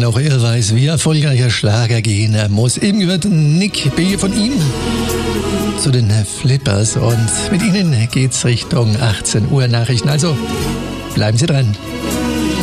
auch er weiß, wie erfolgreicher Schlager gehen muss. Eben gehört Nick B. von ihm zu den Flippers und mit ihnen geht's Richtung 18 Uhr Nachrichten. Also bleiben Sie dran.